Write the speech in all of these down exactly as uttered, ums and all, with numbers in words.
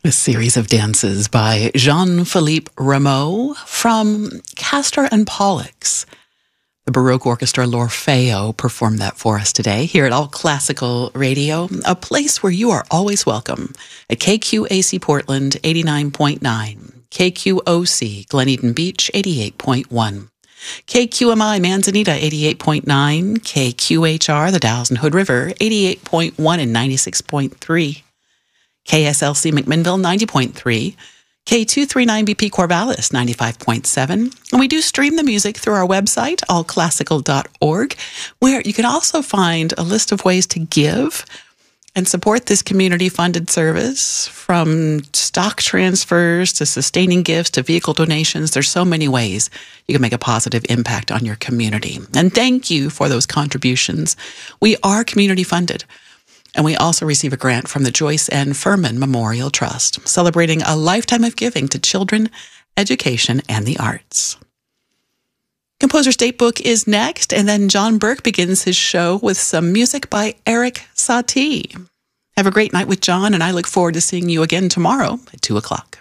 A series of dances by Jean-Philippe Rameau from Castor and Pollux. The Baroque Orchestra L'Orfeo performed that for us today here at All Classical Radio, a place where you are always welcome at K Q A C Portland eighty-nine point nine, K Q O C Glen Eden Beach eighty-eight point one, K Q M I Manzanita eighty-eight point nine, K Q H R the Dalles and Hood River eighty-eight point one and ninety-six point three, K S L C McMinnville ninety point three, K two thirty-nine B P Corvallis ninety-five point seven, and we do stream the music through our website, all classical dot org, where you can also find a list of ways to give and support this community-funded service, from stock transfers to sustaining gifts to vehicle donations. There's so many ways you can make a positive impact on your community. And thank you for those contributions. We are community-funded. And we also receive a grant from the Joyce N. Furman Memorial Trust, celebrating a lifetime of giving to children, education, and the arts. Composer's Datebook is next, and then John Burke begins his show with some music by Erik Satie. Have a great night with John, and I look forward to seeing you again tomorrow at two o'clock.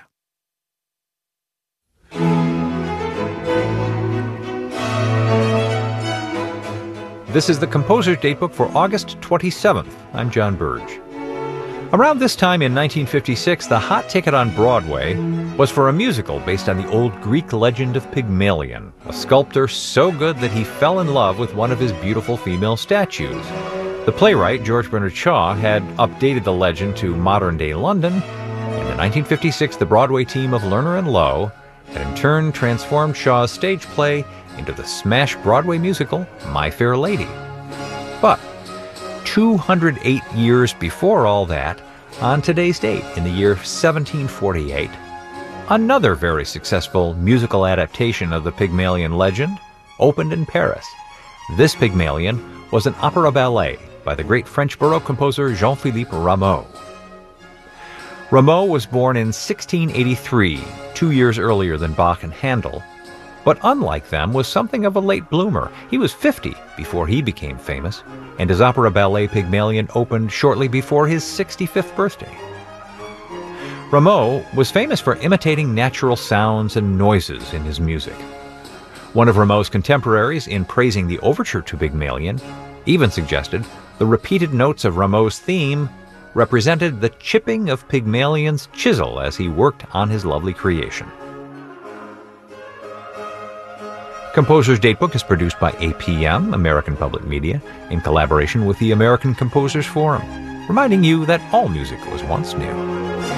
This is the Composer's Datebook for August twenty-seventh. I'm John Burge. Around this time in nineteen fifty-six, the hot ticket on Broadway was for a musical based on the old Greek legend of Pygmalion, a sculptor so good that he fell in love with one of his beautiful female statues. The playwright, George Bernard Shaw, had updated the legend to modern-day London, and in nineteen fifty-six, the Broadway team of Lerner and Loewe had in turn transformed Shaw's stage play into the smash Broadway musical, My Fair Lady. But two hundred eight years before all that, on today's date, in the year seventeen forty-eight, another very successful musical adaptation of the Pygmalion legend opened in Paris. This Pygmalion was an opera ballet by the great French Baroque composer Jean-Philippe Rameau. Rameau was born in sixteen eighty-three, two years earlier than Bach and Handel, but unlike them was something of a late bloomer. He was fifty before he became famous, and his opera ballet Pygmalion opened shortly before his sixty-fifth birthday. Rameau was famous for imitating natural sounds and noises in his music. One of Rameau's contemporaries, in praising the overture to Pygmalion, even suggested the repeated notes of Rameau's theme represented the chipping of Pygmalion's chisel as he worked on his lovely creation. Composer's Datebook is produced by A P M, American Public Media, in collaboration with the American Composers Forum, reminding you that all music was once new.